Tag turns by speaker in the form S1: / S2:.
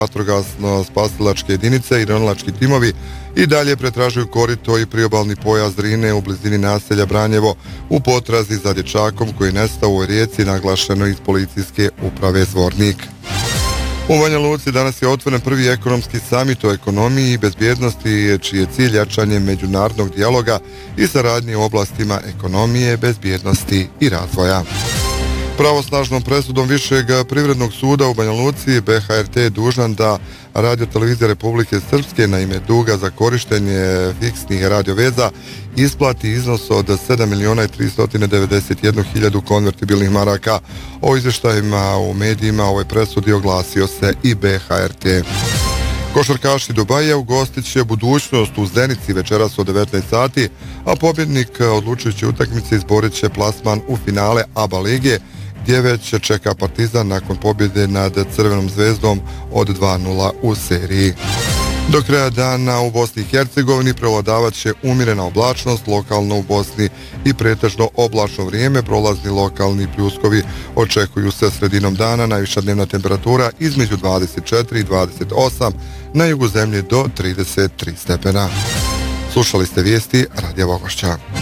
S1: vatrogasno-spasilačke jedinice i ronilački timovi i dalje pretražuju korito i priobalni pojas Drine u blizini naselja Branjevo u potrazi za dječakom koji je nestao u ovoj rijeci, naglašeno iz policijske uprave Zvornik. U Banja Luci danas je otvoren prvi ekonomski samit o ekonomiji i bezbjednosti, čiji je cilj jačanje međunarodnog dijaloga i saradnje u oblastima ekonomije, bezbjednosti i razvoja. Pravosnažnom presudom Višeg privrednog suda u Banja Luci BHRT je dužan da Radio-televizija Republike Srpske na ime duga za korištenje fiksnih radioveza isplati iznos od 7.391.000 konvertibilnih maraka. O izvještajima u medijima ovoj presudi oglasio se i BHRT. Košarkaši Dubaja ugostit će Budućnost u Zenici večeras od 19 sati, a pobjednik odlučujuće utakmice izborit će plasman u finale ABA lige, gdje već čeka Partizan nakon pobjede nad Crvenom zvezdom od 2:0 u seriji. Do kraja dana u Bosni i Hercegovini prevladavat će umjerena oblačnost, lokalno u Bosni i pretežno oblačno vrijeme, prolazni lokalni pljuskovi očekuju se sredinom dana, najviša dnevna temperatura između 24 i 28, na jugu zemlje do 33 stepena. Slušali ste vijesti Radija Vogošća.